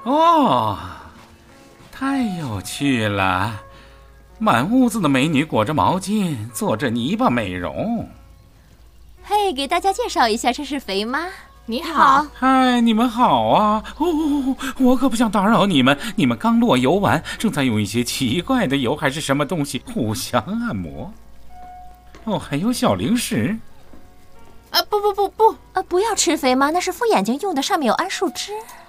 哦，太有趣了！满屋子的美女裹着毛巾，做着泥巴美容。 嘿，给大家介绍一下，这是肥妈。 你好。 嗨，你们好啊！我可不想打扰你们，你们刚落油完，正在用一些奇怪的油还是什么东西互相按摩。哦，还有小零食。 不， 不要吃肥妈，那是敷眼睛用的，上面有桉树枝。